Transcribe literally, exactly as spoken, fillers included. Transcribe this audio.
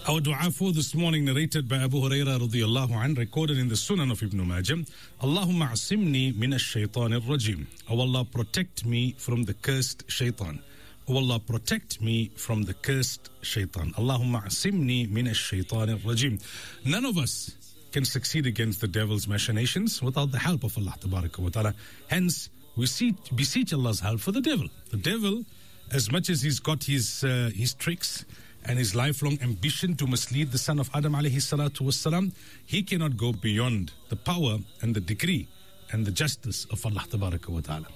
Our dua for this morning, narrated by Abu Huraira radiyallahu anh, recorded in the Sunan of Ibn Majah. Allahumma asimni min ash-shaytan ar-rajim. O Allah, protect me from the cursed shaitan. O Allah, protect me from the cursed shaitan. Allahumma asimni min ash-shaytan ar-rajim. None of us can succeed against the devil's machinations without the help of Allah tabaraka wa ta'ala. Hence, we see, beseech Allah's help for the devil. The devil, as much as he's got his uh, his tricks and his lifelong ambition to mislead the son of Adam alayhi salatu wassalam, he cannot go beyond the power and the decree and the justice of Allah tabaraka wa ta'ala.